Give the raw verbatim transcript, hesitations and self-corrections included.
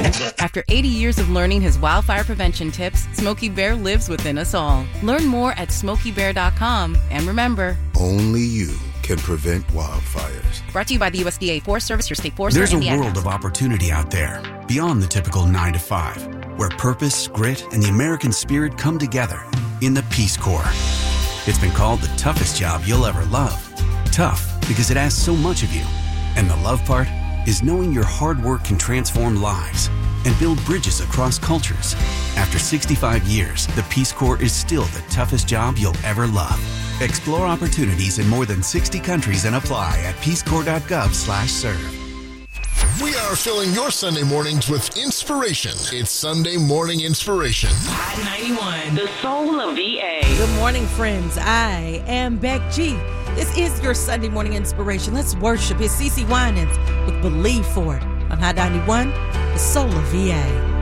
After eighty years of learning his wildfire prevention tips, Smokey Bear lives within us all. Learn more at smokey bear dot com. And remember, only you can prevent wildfires. Brought to you by the U S D A Forest Service, your state forest. There's a world of opportunity out there, beyond the typical nine to five, where purpose, grit, and the American spirit come together in the Peace Corps. It's been called the toughest job you'll ever love. Tough because it asks so much of you. And the love part is knowing your hard work can transform lives and build bridges across cultures. After sixty-five years, the Peace Corps is still the toughest job you'll ever love. Explore opportunities in more than sixty countries and apply at peace corps dot gov slash serve. We are filling your Sunday mornings with inspiration. It's Sunday Morning Inspiration. Hot ninety-one, the soul of V A. Good morning, friends. I am Beck G. This is your Sunday Morning Inspiration. Let's worship. It's CeCe Winans with Believe For It on Hot ninety-one, the soul of V A.